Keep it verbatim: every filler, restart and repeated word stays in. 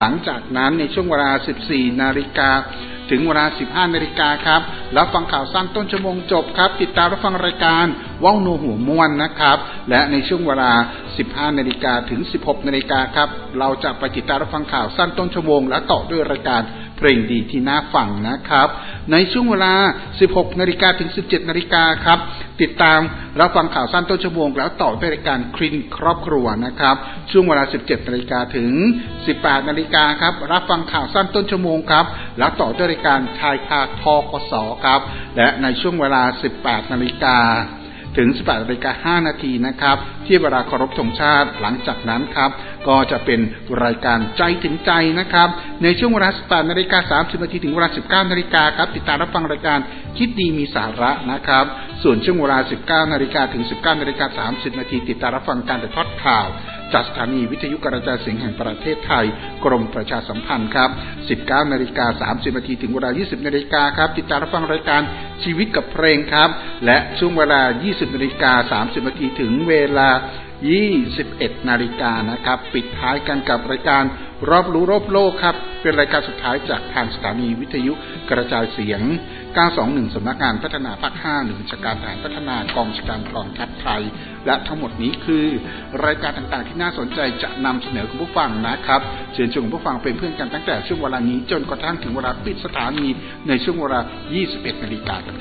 หลังจากนั้นในช่วงเวลา สิบสี่ นาฬิกาถึงเวลา สิบห้า นาฬิกาครับรับฟังข่าวสั้นต้นชั่วโมงจบครับติดตามรับฟังรายการว่าวนูหัวม้วนนะครับและในช่วงเวลา สิบห้า นาฬิกาถึง สิบหก นาฬิกาครับเราจะไปติดตามรับฟังข่าวสั้นต้นชั่วโมงและต่อด้วยรายการเพลงดีที่น่าฟังนะครับในช่วงเวลา สิบหก นาฬิกาถึง สิบเจ็ด นาฬิกาครับติดตามรับฟังข่าวสั้นต้นชั่วโมงแล้วต่อด้วยรายการคลินครอบครัวนะครับช่วงเวลา สิบเจ็ด นาฬิกาถึง สิบแปด นาฬิกาครับรับฟังข่าวสั้นต้นชั่วโมงครับแล้วต่อด้วยรายการชายคาทกสครับและในช่วงเวลา สิบแปด นาฬิกาถึง สิบแปด นาฬิกา ห้า นาทีนะครับที่เวลาเคารพธงชาติหลังจากนั้นครับก็จะเป็นรายการใจถึงใจนะครับในช่วงเวลา สิบแปด นาฬิกา สามสิบ นาทีถึงเวลา สิบเก้า นาฬิกาครับติดตามรับฟังรายการคิดดีมีสาระนะครับส่วนช่วงเวลา สิบเก้า นาฬิกาถึง สิบเก้า นาฬิกา สามสิบ นาทีติดตามรับฟังการถ่ายทอดข่าวจากสถานีวิทยุกระจายเสียงแห่งประเทศไทยกรมประชาสัมพันธ์ครับ สิบเก้า นาฬิกา สามสิบ นาทีถึงเวลา ยี่สิบ นาฬิกาครับติดตามรับฟังรายการชีวิตกับเพลงครับและช่วงเวลา ยี่สิบ นาฬิกา สามสิบ นาทีถึงเวลา ยี่สิบเอ็ด นาฬิกานะครับปิดท้ายกันกับรายการรอบรู้รอบโลกครับเป็นรายการสุดท้ายจากทางสถานีวิทยุกระจายเสียงเก้าสองหนึ่งสำนักงานพัฒนาภาคห้าหน่วยบัญชาการทหารพัฒนากองบัญชาการกองทัพไทยและทั้งหมดนี้คือรายการต่างๆที่น่าสนใจจะนำเสนอคุณผู้ฟังนะครับเชิญชวนคุณผู้ฟังเป็นเพื่อนกันตั้งแต่ช่วงเวลานี้จนกระทั่งถึงเวลาปิดสถานีในช่วงเวลา ยี่สิบเอ็ด นาฬิกา